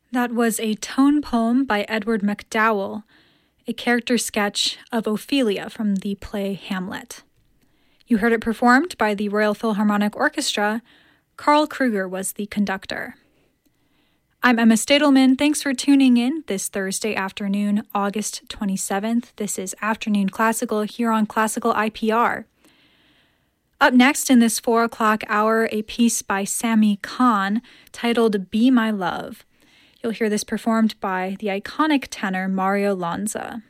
That was a tone poem by Edward MacDowell, a character sketch of Ophelia from the play Hamlet. You heard it performed by the Royal Philharmonic Orchestra. Carl Kruger was the conductor. I'm Emma Stadelman. Thanks for tuning in this Thursday afternoon, August 27th. This is Afternoon Classical here on Classical IPR. Up next in this 4 o'clock hour, a piece by Sami Khan titled Be My Love. You'll hear this performed by the iconic tenor Mario Lanza.